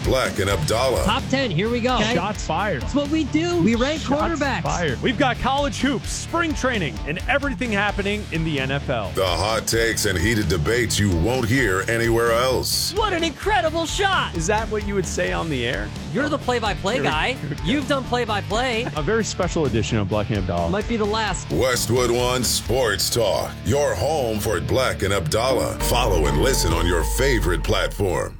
Black and Abdallah. Top 10, here we go. Okay. Shots fired. That's what we do. We rank quarterbacks. Fired. We've got college hoops, spring training, and everything happening in the NFL. The hot takes and heated debates you won't hear anywhere else. What an incredible shot. Is that what you would say on the air? You're the play-by-play guy. You've done play-by-play. A very special edition of Black and Abdallah. Might be the last. Westwood One Sports Talk. Your home for Black and Abdallah. Follow and listen on your favorite platform.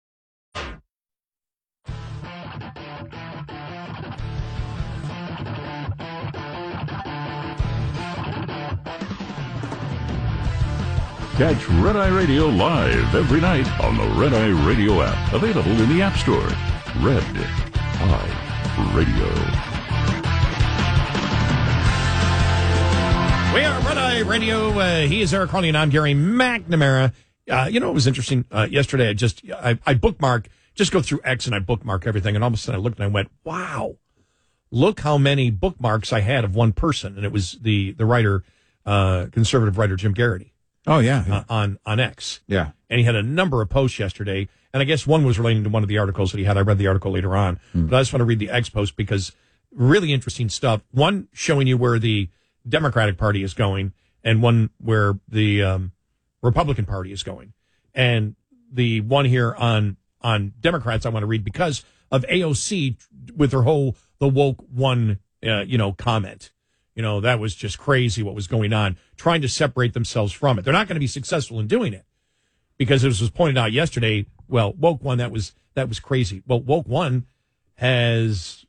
Catch Red Eye Radio live every night on the Red Eye Radio app. Available in the App Store. Red Eye Radio. We are Red Eye Radio. He is Eric Harley and I'm Gary McNamara. It was interesting. Yesterday, I bookmark, just go through X and I bookmark everything. And all of a sudden I looked and I went, wow, look how many bookmarks I had of one person. And it was the writer, conservative writer Jim Garrity. Oh, yeah. On X. Yeah. And he had a number of posts yesterday. And I guess one was relating to one of the articles that he had. I read the article later on. But I just want to read the X post because really interesting stuff. One showing you where the Democratic Party is going and one where the Republican Party is going. And the one here on Democrats I want to read because of AOC with her whole the woke one, comment. That was just crazy what was going on, trying to separate themselves from it. They're not going to be successful in doing it because as was pointed out yesterday, well, woke one, that was crazy. Well, woke one has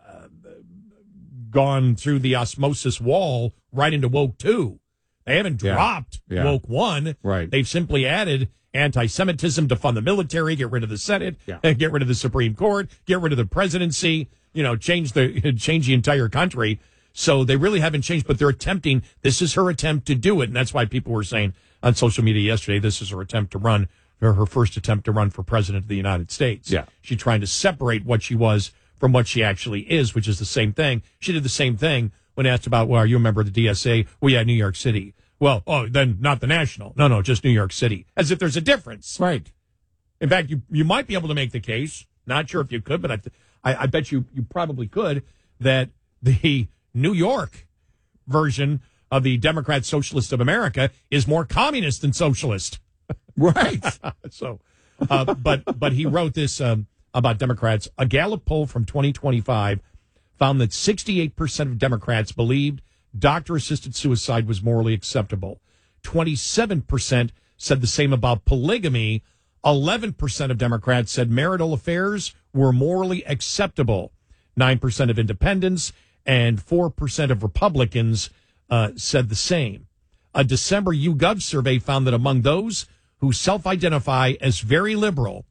gone through the osmosis wall right into woke two. They haven't dropped woke one. Right. They've simply added anti-Semitism to fund the military, get rid of the Senate, get rid of the Supreme Court, get rid of the presidency, change the entire country. So they really haven't changed, but they're attempting. This is her attempt to do it. And that's why people were saying on social media yesterday, this is her attempt to run, her first attempt to run for president of the United States. Yeah. She's trying to separate what she was from what she actually is, which is the same thing. She did the same thing when asked about, well, are you a member of the DSA? Well, yeah, New York City. Well, then not the national. No, just New York City. As if there's a difference. Right. In fact, you might be able to make the case, not sure if you could, but I bet you probably could, that the New York version of the Democrat Socialist of America is more communist than socialist. Right. So, but he wrote this about Democrats. A Gallup poll from 2025 found that 68% of Democrats believed doctor-assisted suicide was morally acceptable. 27% said the same about polygamy. 11% of Democrats said marital affairs were morally acceptable. 9% of independents and 4% of Republicans said the same. A December YouGov survey found that among those who self-identify as very liberal,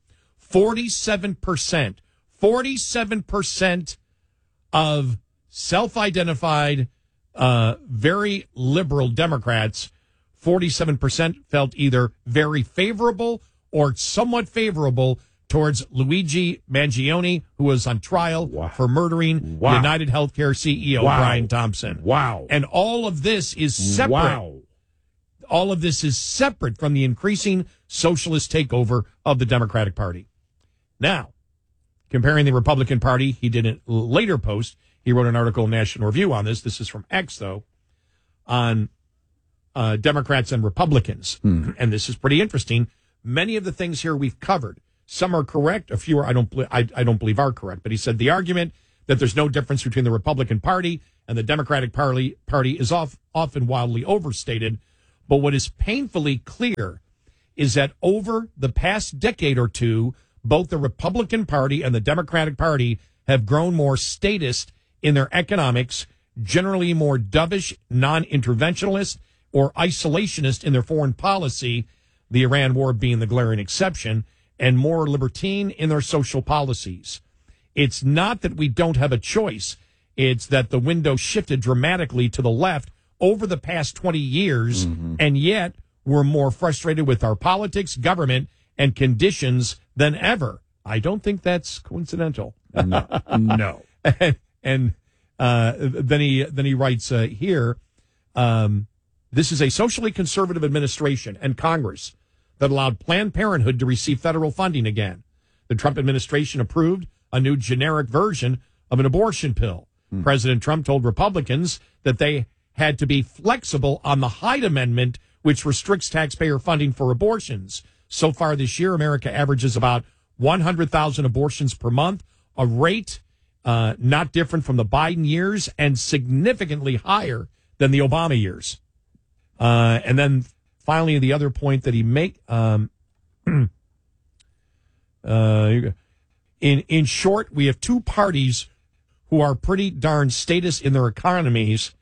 47% of self-identified very liberal Democrats, 47% felt either very favorable or somewhat favorable towards Luigi Mangione, who was on trial for murdering United Healthcare CEO Brian Thompson. Wow. And all of this is separate. Wow. All of this is separate from the increasing socialist takeover of the Democratic Party. Now, comparing the Republican Party, he did a later post. He wrote an article in National Review on this. This is from X, though, on Democrats and Republicans. And this is pretty interesting. Many of the things here we've covered. Some are correct. A few are, I don't believe are correct. But he said the argument that there's no difference between the Republican Party and the Democratic Party is often wildly overstated. But what is painfully clear is that over the past decade or two, both the Republican Party and the Democratic Party have grown more statist in their economics, generally more dovish, non-interventionalist, or isolationist in their foreign policy, the Iran war being the glaring exception, and more libertine in their social policies. It's not that we don't have a choice. It's that the window shifted dramatically to the left over the past 20 years, and yet we're more frustrated with our politics, government, and conditions than ever. I don't think that's coincidental. No. And then he writes here, this is a socially conservative administration and Congress that allowed Planned Parenthood to receive federal funding again. The Trump administration approved a new generic version of an abortion pill. President Trump told Republicans that they had to be flexible on the Hyde Amendment, which restricts taxpayer funding for abortions. So far this year, America averages about 100,000 abortions per month, a rate not different from the Biden years and significantly higher than the Obama years. And then finally, the other point that he make, in short, we have two parties who are pretty darn status in their economies.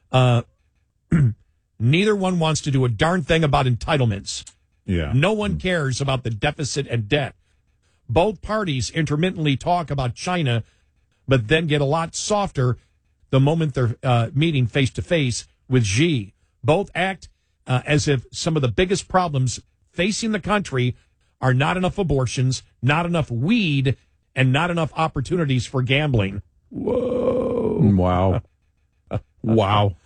Neither one wants to do a darn thing about entitlements. Yeah. No one cares about the deficit and debt. Both parties intermittently talk about China, but then get a lot softer the moment they're meeting face to face with Xi. Both act as if some of the biggest problems facing the country are not enough abortions, not enough weed, and not enough opportunities for gambling. Whoa. Wow. Wow.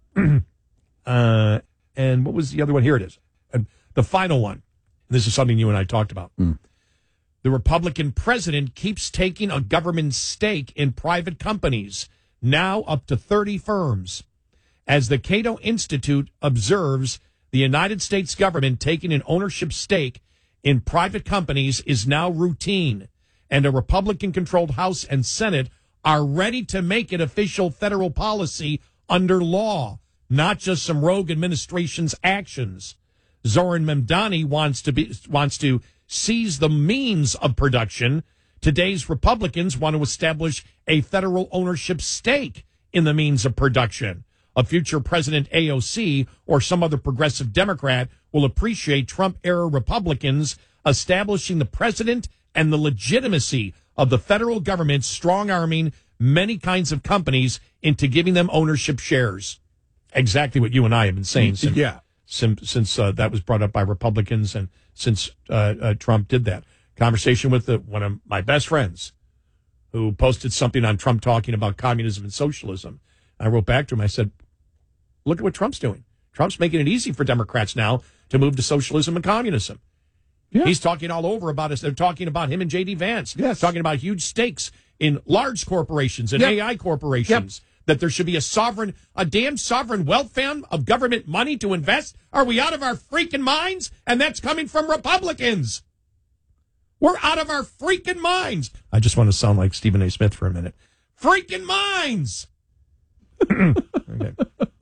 And what was the other one? Here it is. The final one. This is something you and I talked about. The Republican president keeps taking a government stake in private companies, now up to 30 firms. As the Cato Institute observes, the United States government taking an ownership stake in private companies is now routine, and a Republican-controlled House and Senate are ready to make it official federal policy under law, not just some rogue administration's actions. Zoran Mamdani wants to seize the means of production. Today's Republicans want to establish a federal ownership stake in the means of production. A future President AOC or some other progressive Democrat will appreciate Trump-era Republicans establishing the president and the legitimacy of the federal government strong-arming many kinds of companies into giving them ownership shares. Exactly what you and I have been saying since that was brought up by Republicans and since Trump did that. Conversation with one of my best friends who posted something on Trump talking about communism and socialism. I wrote back to him. I said, look at what Trump's doing. Trump's making it easy for Democrats now to move to socialism and communism. Yeah. He's talking all over about us. They're talking about him and J.D. Vance. Yes. Talking about huge stakes in large corporations and AI corporations. Yep. That there should be a damn sovereign wealth fund of government money to invest. Are we out of our freaking minds? And that's coming from Republicans. We're out of our freaking minds. I just want to sound like Stephen A. Smith for a minute. Freaking minds. Okay.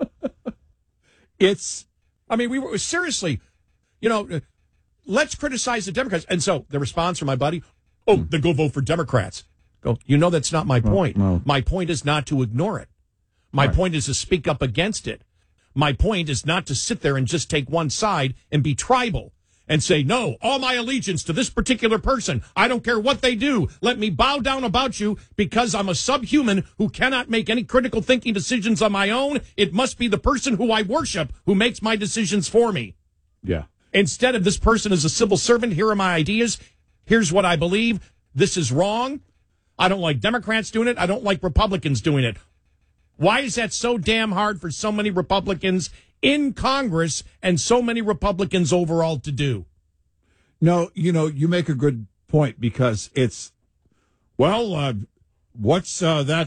We were seriously, let's criticize the Democrats. And so the response from my buddy, then go vote for Democrats. Go, that's not my point. No. My point is not to ignore it. My point is to speak up against it. My point is not to sit there and just take one side and be tribal and say, no, all my allegiance to this particular person. I don't care what they do. Let me bow down about you because I'm a subhuman who cannot make any critical thinking decisions on my own. It must be the person who I worship who makes my decisions for me. Yeah. Instead of this person is a civil servant, here are my ideas. Here's what I believe. This is wrong. I don't like Democrats doing it. I don't like Republicans doing it. Why is that so damn hard for so many Republicans in Congress and so many Republicans overall to do? No, you make a good point because it's, what's that,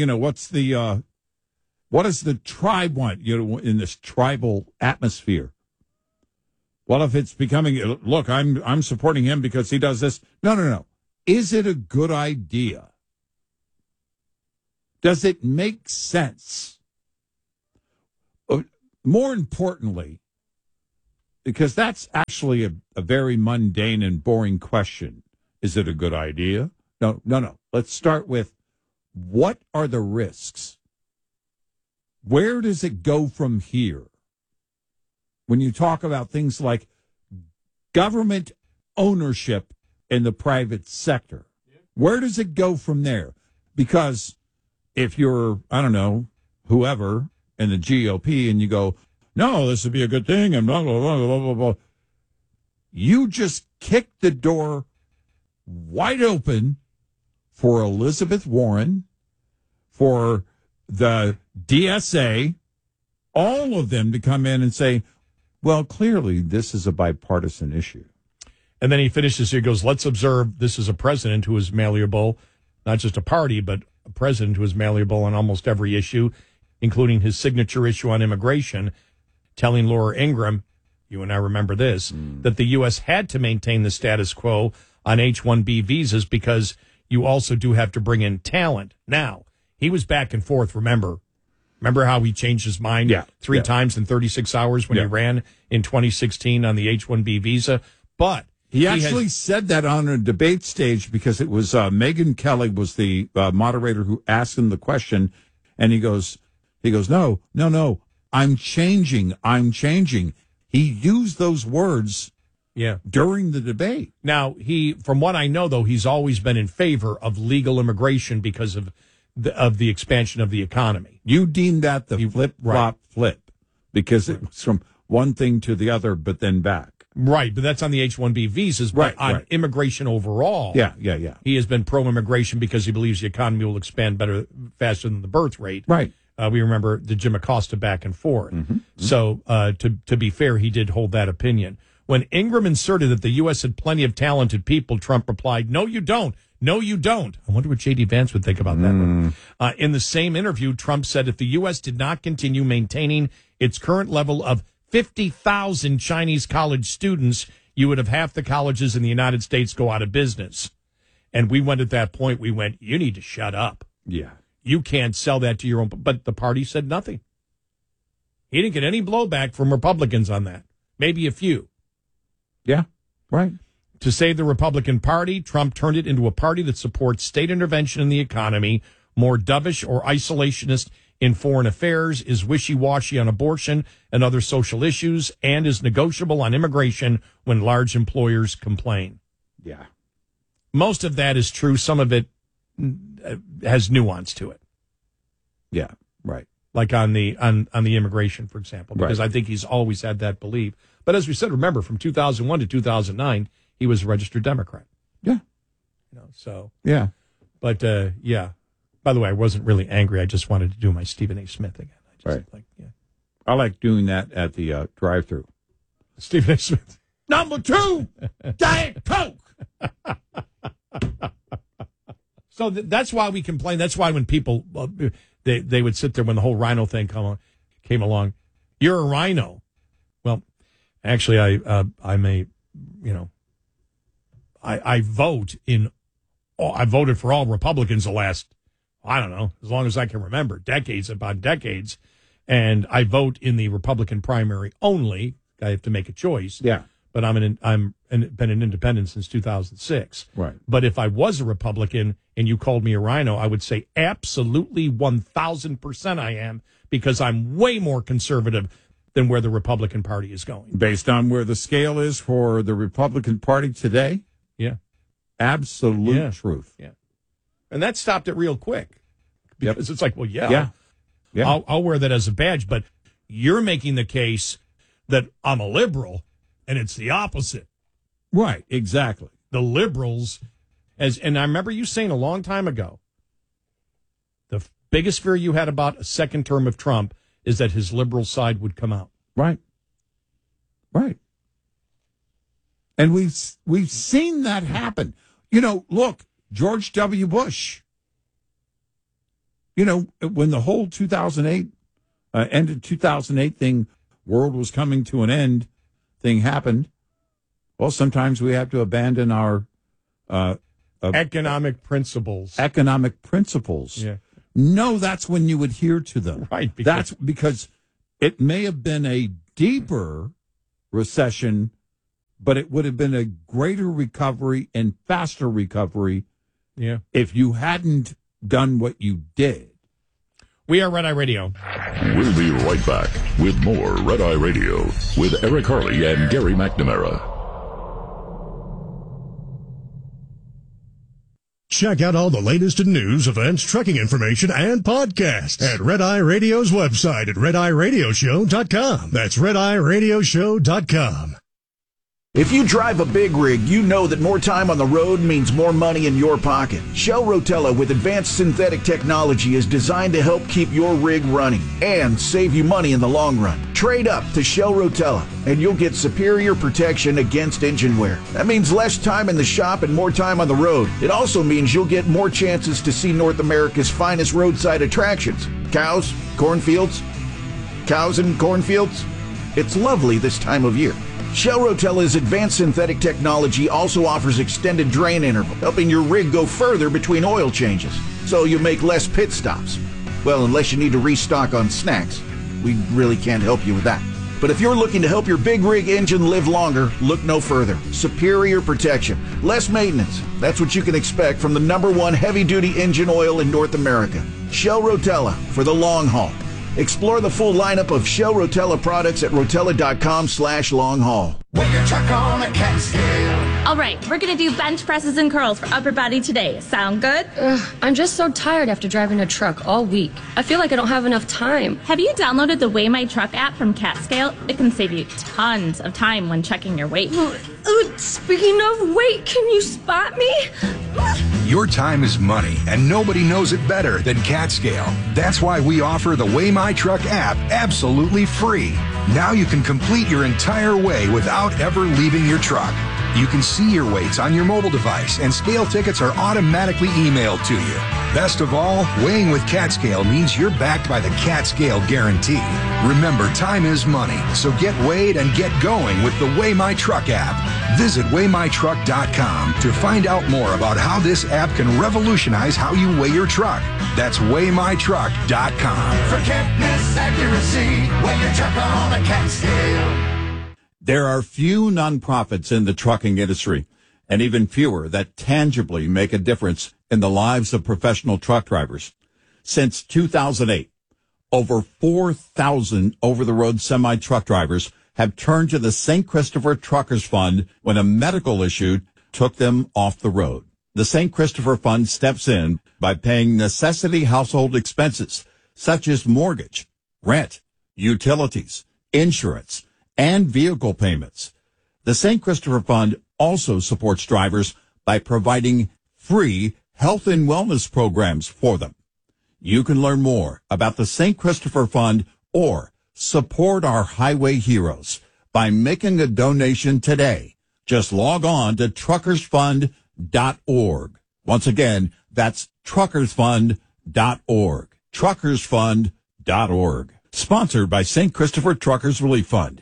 what does the tribe want, in this tribal atmosphere? Well, if it's becoming, look, I'm supporting him because he does this. No. Is it a good idea? Does it make sense? More importantly, because that's actually a very mundane and boring question. Is it a good idea? No. Let's start with, what are the risks? Where does it go from here? When you talk about things like government ownership in the private sector, where does it go from there? Because if you're, whoever in the GOP and you go, no, this would be a good thing and blah, blah, blah, blah, blah, blah, you just kick the door wide open for Elizabeth Warren, for the DSA, all of them to come in and say, well, clearly this is a bipartisan issue. And then he finishes here, goes, let's observe this is a president who is malleable, not just a party, but a president who is malleable on almost every issue, including his signature issue on immigration, telling Laura Ingraham, you and I remember this, that the U.S. had to maintain the status quo on H-1B visas because you also do have to bring in talent. Now, he was back and forth, remember how he changed his mind three times in 36 hours when he ran in 2016 on the H-1B visa? But he actually said that on a debate stage because it was Megyn Kelly was the moderator who asked him the question, and he goes, no, I'm changing. He used those words during the debate. Now, from what I know, though, he's always been in favor of legal immigration because of the expansion of the economy. You deem that the flip because it was from one thing to the other, but then back. Right, but that's on the H-1B visas. But on immigration overall, he has been pro-immigration because he believes the economy will expand faster than the birth rate. Right. We remember the Jim Acosta back and forth. So, to be fair, he did hold that opinion. When Ingraham inserted that the U.S. had plenty of talented people, Trump replied, "No, you don't. No, you don't." I wonder what J.D. Vance would think about that one. In the same interview, Trump said if the U.S. did not continue maintaining its current level of 50,000 Chinese college students, you would have half the colleges in the United States go out of business. And we went at that point, you need to shut up. Yeah. You can't sell that to your own. But the party said nothing. He didn't get any blowback from Republicans on that. Maybe a few. Yeah, right. To save the Republican Party, Trump turned it into a party that supports state intervention in the economy, more dovish or isolationist in foreign affairs, is wishy-washy on abortion and other social issues, and is negotiable on immigration when large employers complain. Yeah. Most of that is true. Some of it has nuance to it. Yeah, right. Like on the immigration, for example, because I think he's always had that belief. But as we said, remember, from 2001 to 2009, he was a registered Democrat. Yeah. So. Yeah. But, By the way, I wasn't really angry. I just wanted to do my Stephen A. Smith again. I like doing that at the drive-thru. Stephen A. Smith. Number 2, Diet Coke. So that's why we complain. That's why when people, they would sit there when the whole rhino thing came along. You're a rhino. Well, actually, I voted for all Republicans the last, I don't know, as long as I can remember, decades upon decades. And I vote in the Republican primary only. I have to make a choice. Yeah. But been an independent since 2006. Right. But if I was a Republican and you called me a rhino, I would say absolutely 1,000% I am, because I'm way more conservative than where the Republican Party is going. Based on where the scale is for the Republican Party today? Yeah. Absolute truth. Yeah. And that stopped it real quick. Because it's like, well, I'll wear that as a badge. But you're making the case that I'm a liberal, and it's the opposite. Right, exactly. The liberals, and I remember you saying a long time ago, the biggest fear you had about a second term of Trump is that his liberal side would come out. Right. Right. And we've seen that happen. Look, George W. Bush. When the whole 2008 ended 2008 thing, world was coming to an end thing happened. Well, sometimes we have to abandon our economic principles. Economic principles. Yeah. No, that's when you adhere to them. Right. That's because it may have been a deeper recession, but it would have been a greater recovery and faster recovery if you hadn't done what you did. We are Red Eye Radio. We'll be right back with more Red Eye Radio with Eric Harley and Gary McNamara. Check out all the latest in news, events, trucking information, and podcasts at Red Eye Radio's website at RedEyeRadioshow.com. That's RedEyeRadioshow.com. If you drive a big rig, you know that more time on the road means more money in your pocket. Shell Rotella with advanced synthetic technology is designed to help keep your rig running and save you money in the long run. Trade up to Shell Rotella, and you'll get superior protection against engine wear. That means less time in the shop and more time on the road. It also means you'll get more chances to see North America's finest roadside attractions. Cows, cornfields. Cows and cornfields. It's lovely this time of year. Shell Rotella's advanced synthetic technology also offers extended drain interval, helping your rig go further between oil changes, so you make less pit stops. Well, unless you need to restock on snacks. We really can't help you with that. But if you're looking to help your big rig engine live longer, look no further. Superior protection, less maintenance. That's what you can expect from the #1 heavy-duty engine oil in North America. Shell Rotella for the long haul. Explore the full lineup of Shell Rotella products at rotella.com/long haul. Weigh your truck on a cat scale. All right, we're going to do bench presses and curls for upper body today. Sound good? I'm just so tired after driving a truck all week. I feel like I don't have enough time. Have you downloaded the Weigh My Truck app from CatScale? It can save you tons of time when checking your weight. Speaking of weight, can you spot me? Your time is money, and nobody knows it better than CatScale. That's why we offer the Weigh My Truck app absolutely free. Now you can complete your entire weigh without ever leaving your truck. You can see your weights on your mobile device, and scale tickets are automatically emailed to you. Best of all, weighing with CatScale means you're backed by the CatScale guarantee. Remember, time is money, so get weighed and get going with the Weigh My Truck app. Visit WeighMyTruck.com to find out more about how this app can revolutionize how you weigh your truck. That's WeighMyTruck.com. Forgiveness, accuracy, weigh your truck on a cat scale. There are few nonprofits in the trucking industry, and even fewer that tangibly make a difference in the lives of professional truck drivers. Since 2008, over 4,000 over-the-road semi-truck drivers have turned to the St. Christopher Truckers Fund when a medical issue took them off the road. The St. Christopher Fund steps in by paying necessity household expenses such as mortgage, rent, utilities, insurance, and vehicle payments. The St. Christopher Fund also supports drivers by providing free health and wellness programs for them. You can learn more about the St. Christopher Fund or support our highway heroes by making a donation today. Just log on to truckersfund.org. Once again, that's truckersfund.org. Truckersfund.org. Sponsored by St. Christopher Truckers Relief Fund.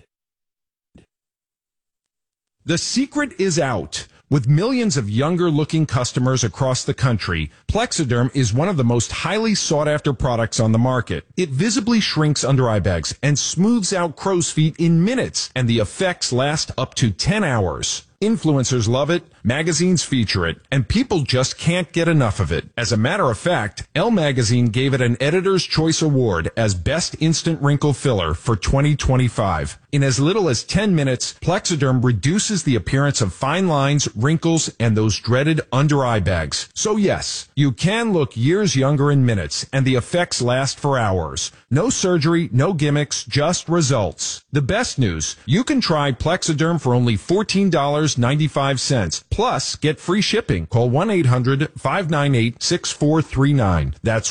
The secret is out. With millions of younger-looking customers across the country, Plexiderm is one of the most highly sought-after products on the market. It visibly shrinks under-eye bags and smooths out crow's feet in minutes, and the effects last up to 10 hours. Influencers love it, magazines feature it, and people just can't get enough of it. As a matter of fact, Elle Magazine gave it an Editor's Choice Award as Best Instant Wrinkle Filler for 2025. In as little as 10 minutes, Plexiderm reduces the appearance of fine lines, wrinkles, and those dreaded under-eye bags. So yes, you can look years younger in minutes, and the effects last for hours. No surgery, no gimmicks, just results. The best news, you can try Plexiderm for only $14.95. Plus, get free shipping. Call 1-800-598-6439. That's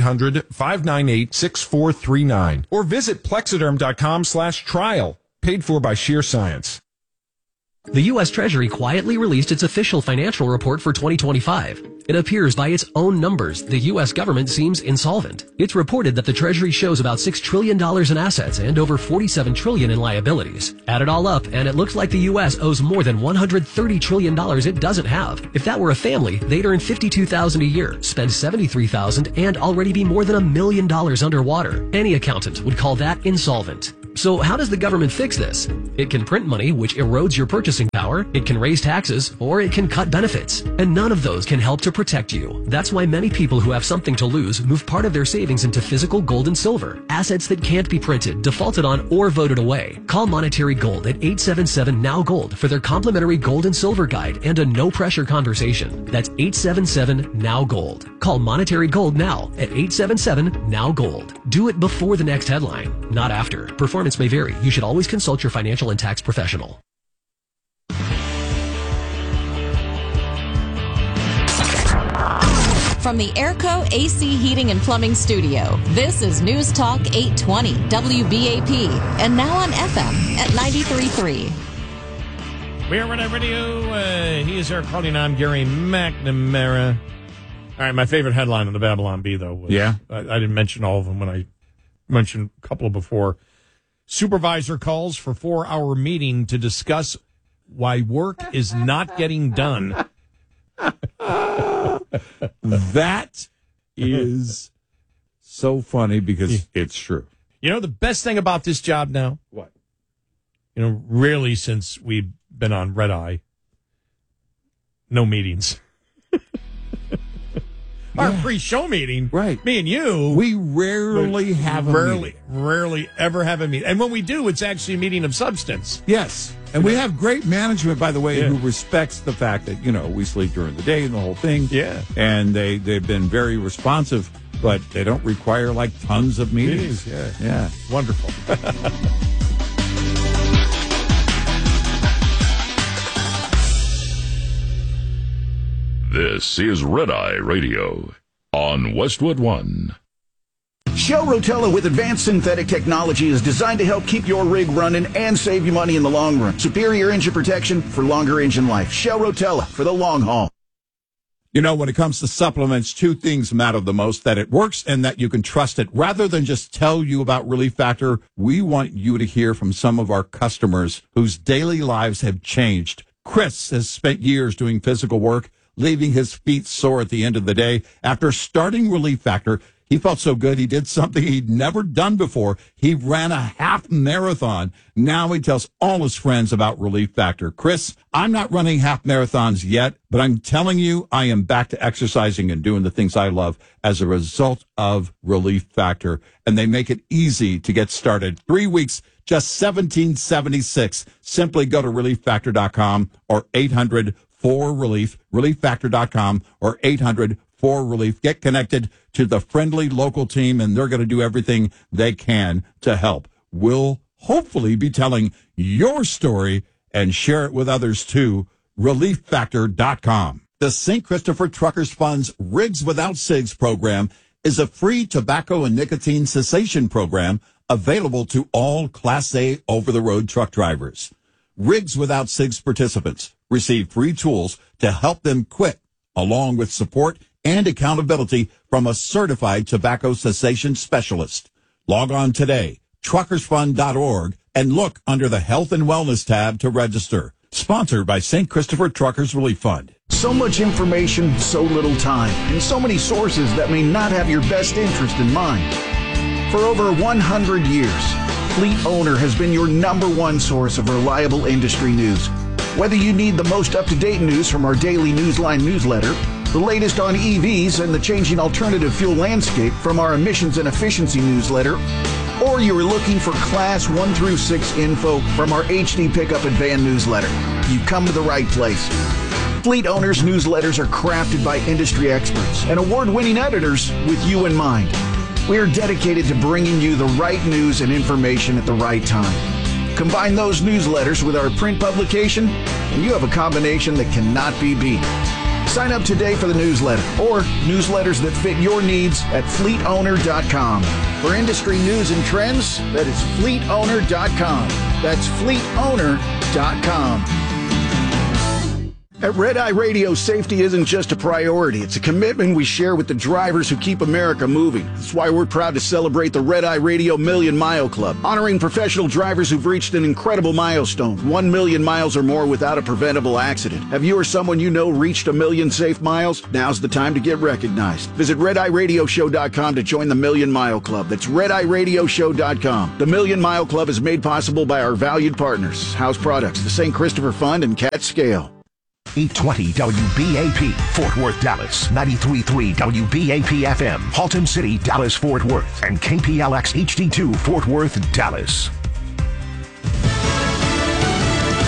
1-800-598-6439. Or visit Plexiderm.com/trial. Paid for by Sheer Science. The U.S. Treasury quietly released its official financial report for 2025. It appears by its own numbers, the U.S. government seems insolvent. It's reported that the Treasury shows about $6 trillion in assets and over $47 trillion in liabilities. Add it all up, and it looks like the U.S. owes more than $130 trillion it doesn't have. If that were a family, they'd earn $52,000 a year, spend $73,000, and already be more than $1 million underwater. Any accountant would call that insolvent. So how does the government fix this? It can print money, which erodes your purchasing power, it can raise taxes, or it can cut benefits. And none of those can help to protect you. That's why many people who have something to lose move part of their savings into physical gold and silver, assets that can't be printed, defaulted on, or voted away. Call Monetary Gold at 877-NOW-GOLD for their complimentary gold and silver guide and a no-pressure conversation. That's 877-NOW-GOLD. Call Monetary Gold now at 877-NOW-GOLD. Do it before the next headline, not after. Performance may vary. You should always consult your financial and tax professional. From the Airco AC Heating and Plumbing Studio, this is News Talk 820 WBAP, and now on FM at 93.3. We are Red Eye Radio. He is Eric Carlin. I'm Gary McNamara. All right, my favorite headline on the Babylon Bee, though, was, I didn't mention all of them when I mentioned a couple before. Supervisor calls for 4-hour meeting to discuss why work is not getting done. That is so funny because it's true. You know the best thing about this job now? What? You know, really, since we've been on Red Eye, no meetings. Our pre-show meeting, right? Me and you, we rarely have a meeting. Rarely ever have a meeting, and when we do, it's actually a meeting of substance. Yes, and we have great management, by the way, who respects the fact that we sleep during the day and the whole thing. Yeah, and they've been very responsive, but they don't require like tons of meetings. Yeah, wonderful. This is Red Eye Radio on Westwood One. Shell Rotella with advanced synthetic technology is designed to help keep your rig running and save you money in the long run. Superior engine protection for longer engine life. Shell Rotella for the long haul. You know, when it comes to supplements, two things matter the most: that it works and that you can trust it. Rather than just tell you about Relief Factor, we want you to hear from some of our customers whose daily lives have changed. Chris has spent years doing physical work, leaving his feet sore at the end of the day. After starting Relief Factor, he felt so good he did something he'd never done before. He ran a half marathon. Now he tells all his friends about Relief Factor. Chris, I'm not running half marathons yet, but I'm telling you, I am back to exercising and doing the things I love as a result of Relief Factor. And they make it easy to get started. 3 weeks, just $17.76. Simply go to relieffactor.com or 800-4RELIEF, relieffactor.com or 800-4RELIEF. Get connected to the friendly local team, and they're going to do everything they can to help. We'll hopefully be telling your story and share it with others too. relieffactor.com. The St. Christopher Truckers Fund's Rigs Without Cigs program is a free tobacco and nicotine cessation program available to all Class A over-the-road truck drivers. Rigs Without Cigs participants receive free tools to help them quit, along with support and accountability from a certified tobacco cessation specialist. Log on today, truckersfund.org, and look under the Health and Wellness tab to register. Sponsored by St. Christopher Truckers Relief Fund. So much information, so little time, and so many sources that may not have your best interest in mind. For over 100 years, Fleet Owner has been your #1 source of reliable industry news. Whether you need the most up-to-date news from our daily Newsline newsletter, the latest on EVs and the changing alternative fuel landscape from our emissions and efficiency newsletter, or you are looking for Class 1 through 6 info from our HD Pickup and Van newsletter, you've come to the right place. Fleet Owners newsletters are crafted by industry experts and award-winning editors with you in mind. We are dedicated to bringing you the right news and information at the right time. Combine those newsletters with our print publication, and you have a combination that cannot be beat. Sign up today for the newsletter or newsletters that fit your needs at fleetowner.com. For industry news and trends, that is fleetowner.com. That's fleetowner.com. At Red Eye Radio, safety isn't just a priority. It's a commitment we share with the drivers who keep America moving. That's why we're proud to celebrate the Red Eye Radio Million Mile Club, honoring professional drivers who've reached an incredible milestone, 1 million miles or more without a preventable accident. Have you or someone you know reached 1 million safe miles? Now's the time to get recognized. Visit RedEyeRadioShow.com to join the Million Mile Club. That's RedEyeRadioShow.com. The Million Mile Club is made possible by our valued partners, House Products, the St. Christopher Fund, and Cat Scale. 820 WBAP, Fort Worth, Dallas. 93.3 WBAP FM, Haltom City, Dallas, Fort Worth. And KPLX HD2, Fort Worth, Dallas.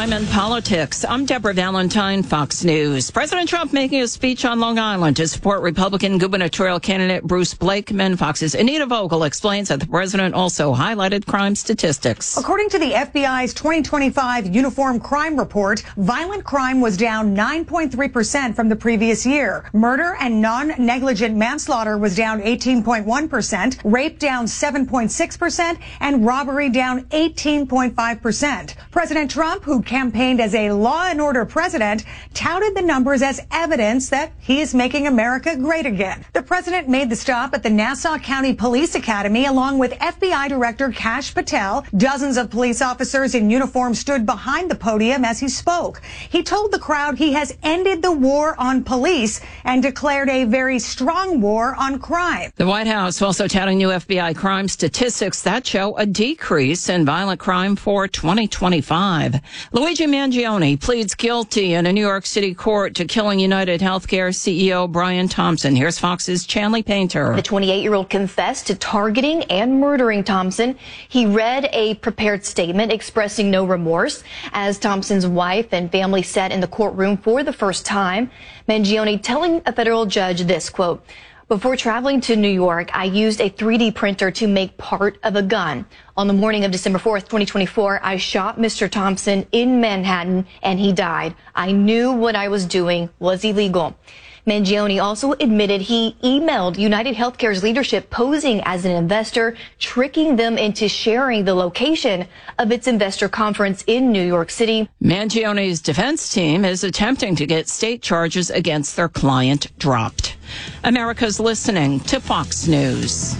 Time in politics. I'm Deborah Valentine, Fox News. President Trump making a speech on Long Island to support Republican gubernatorial candidate Bruce Blakeman. Fox's Anita Vogel explains that the president also highlighted crime statistics. According to the FBI's 2025 Uniform Crime Report, violent crime was down 9.3% from the previous year. Murder and non-negligent manslaughter was down 18.1%, rape down 7.6%, and robbery down 18.5%. President Trump, who campaigned as a law and order president, touted the numbers as evidence that he is making America great again. The president made the stop at the Nassau County Police Academy along with FBI Director Kash Patel. Dozens of police officers in uniform stood behind the podium as he spoke. He told the crowd he has ended the war on police and declared a very strong war on crime. The White House also touting new FBI crime statistics that show a decrease in violent crime for 2025. Luigi Mangione pleads guilty in a New York City court to killing United Healthcare CEO Brian Thompson. Here's Fox's Chanley Painter. The 28-year-old confessed to targeting and murdering Thompson. He read a prepared statement expressing no remorse as Thompson's wife and family sat in the courtroom for the first time. Mangione telling a federal judge this, quote, "Before traveling to New York, I used a 3D printer to make part of a gun. On the morning of December 4th, 2024, I shot Mr. Thompson in Manhattan and he died. I knew what I was doing was illegal." Mangione also admitted he emailed United Healthcare's leadership posing as an investor, tricking them into sharing the location of its investor conference in New York City. Mangione's defense team is attempting to get state charges against their client dropped. America's listening to Fox News.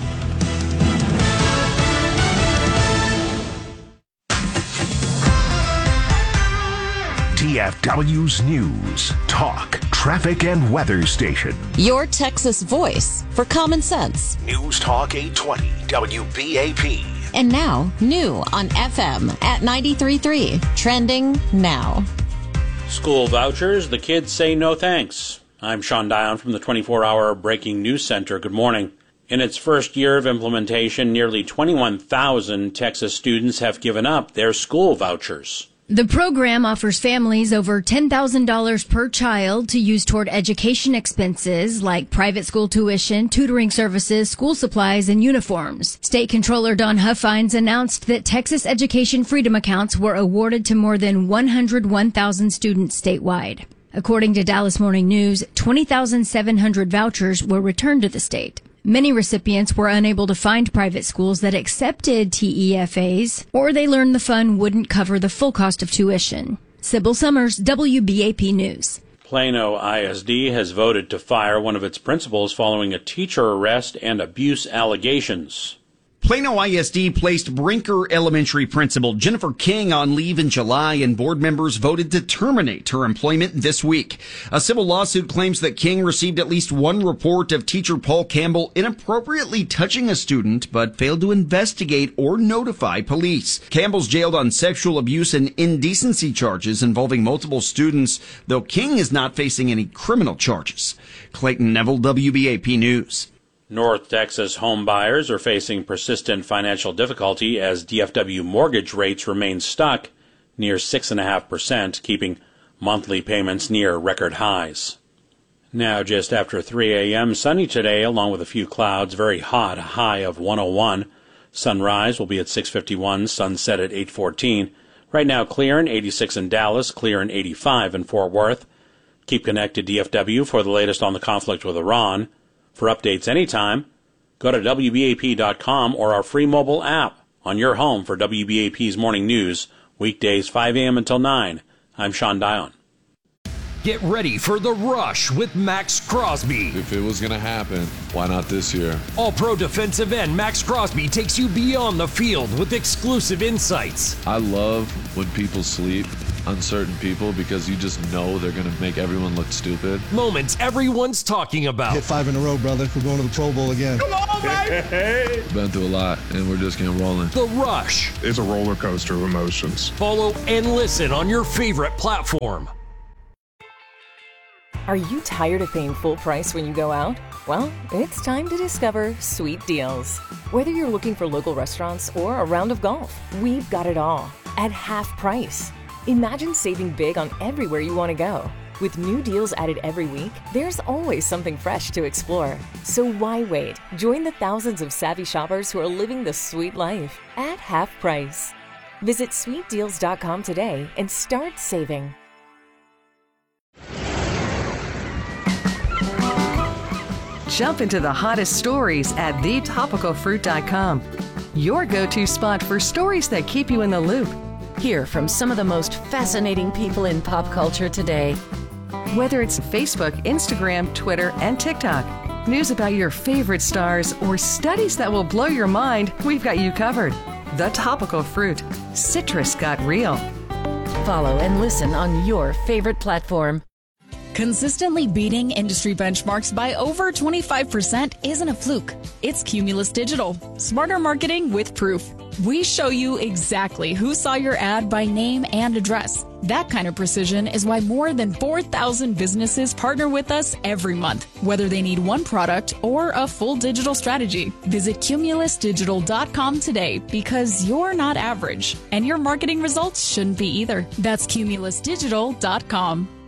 DFW's News, Talk, Traffic, and Weather Station. Your Texas voice for common sense. News Talk 820 WBAP. And now, new on FM at 93.3. Trending now. School vouchers, the kids say no thanks. I'm Sean Dion from the 24-hour Breaking News Center. Good morning. In its first year of implementation, nearly 21,000 Texas students have given up their school vouchers. The program offers families over $10,000 per child to use toward education expenses like private school tuition, tutoring services, school supplies, and uniforms. State Controller Don Huffines announced that Texas Education Freedom accounts were awarded to more than 101,000 students statewide. According to Dallas Morning News, 20,700 vouchers were returned to the state. Many recipients were unable to find private schools that accepted TEFAs, or they learned the fund wouldn't cover the full cost of tuition. Sybil Summers, WBAP News. Plano ISD has voted to fire one of its principals following a teacher arrest and abuse allegations. Plano ISD placed Brinker Elementary Principal Jennifer King on leave in July, and board members voted to terminate her employment this week. A civil lawsuit claims that King received at least one report of teacher Paul Campbell inappropriately touching a student, but failed to investigate or notify police. Campbell's jailed on sexual abuse and indecency charges involving multiple students, though King is not facing any criminal charges. Clayton Neville, WBAP News. North Texas home buyers are facing persistent financial difficulty as DFW mortgage rates remain stuck near 6.5%, keeping monthly payments near record highs. Now just after 3 a.m., sunny today along with a few clouds, very hot, a high of 101. Sunrise will be at 6:51, sunset at 8:14. Right now clear in 86 in Dallas, clear in 85 in Fort Worth. Keep connected DFW for the latest on the conflict with Iran. For updates anytime, go to WBAP.com or our free mobile app on your home for WBAP's Morning News, weekdays 5 a.m. until 9. I'm Sean Dion. Get ready for The Rush with Max Crosby. If it was going to happen, why not this year? All-Pro defensive end Max Crosby takes you beyond the field with exclusive insights. I love when people sleep on certain people because you just know they're going to make everyone look stupid. Moments everyone's talking about. Hit 5 in a row, brother. We're going to the Pro Bowl again. Come on, baby! Been through a lot, and we're just getting rolling. The Rush. It's a roller coaster of emotions. Follow and listen on your favorite platform. Are you tired of paying full price when you go out? Well, it's time to discover Sweet Deals. Whether you're looking for local restaurants or a round of golf, we've got it all at half price. Imagine saving big on everywhere you want to go. With new deals added every week, there's always something fresh to explore. So why wait? Join the thousands of savvy shoppers who are living the sweet life at half price. Visit sweetdeals.com today and start saving. Jump into the hottest stories at thetopicalfruit.com. Your go-to spot for stories that keep you in the loop. Hear from some of the most fascinating people in pop culture today. Whether it's Facebook, Instagram, Twitter, and TikTok, news about your favorite stars, or studies that will blow your mind, we've got you covered. The Topical Fruit. Citrus got real. Follow and listen on your favorite platform. Consistently beating industry benchmarks by over 25% isn't a fluke. It's Cumulus Digital. Smarter marketing with proof. We show you exactly who saw your ad by name and address. That kind of precision is why more than 4,000 businesses partner with us every month, whether they need one product or a full digital strategy. Visit cumulusdigital.com today because you're not average, and your marketing results shouldn't be either. That's cumulusdigital.com.